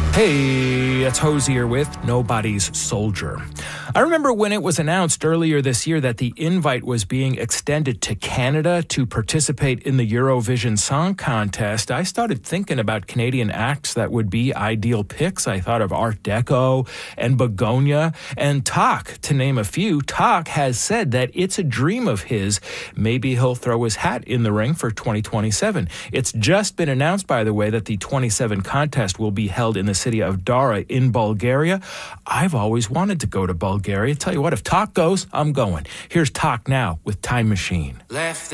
Hey, it's Hosier with Nobody's Soldier. I remember when it was announced earlier this year that the invite was being extended to Canada to participate in the Eurovision Song Contest. I started thinking about Canadian acts that would be ideal picks. I thought of Art Deco and Begonia and Tak, to name a few. Tak has said that it's a dream of his. Maybe he'll throw his hat in the ring for 2027. It's just been announced, by the way, that the 27 contest will be held in the city of Dara in Bulgaria. I've always wanted to go to Bulgaria. Tell you what, if Tak goes, I'm going. Here's Tak now with Time Machine. Left